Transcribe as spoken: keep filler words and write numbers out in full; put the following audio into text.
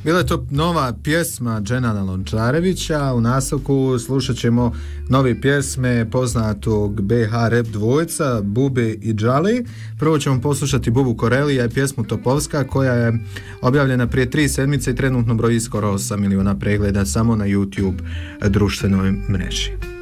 Bila je to nova pjesma Dženana Lončarevića. U nastavku slušat ćemo nove pjesme poznatog be ha rap dvojca Bube i Džali. Prvo ćemo poslušati Bubu Korelija i pjesmu Topovska, koja je objavljena prije tri sedmice i trenutno broji skoro osam miliona pregleda samo na YouTube društvenoj mreži.